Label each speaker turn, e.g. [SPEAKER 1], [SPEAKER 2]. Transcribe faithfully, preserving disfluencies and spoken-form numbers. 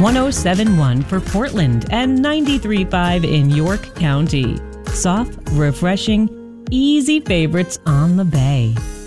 [SPEAKER 1] one oh seven point one for Portland and ninety-three point five in York County. Soft, refreshing, easy favorites on the Bay.